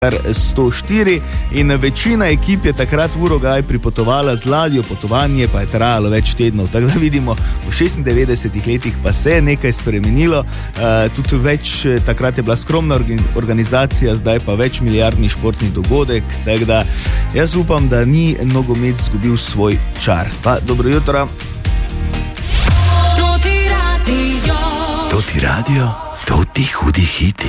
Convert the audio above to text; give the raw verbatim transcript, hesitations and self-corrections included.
sto štiri in večina ekip je takrat v Urugvaj pripotovala z ladjo, potovanje pa je trajalo več tednov. Tako da vidimo, v šestindevetdesetih letih pa se je nekaj spremenilo, uh, tudi več, takrat je bila skromna organizacija, zdaj pa več milijardni športni dogodek, tako da jaz upam, da ni nogomet izgubil svoj čar. Pa dobro jutro. To ti radio, to ti hudi hiti.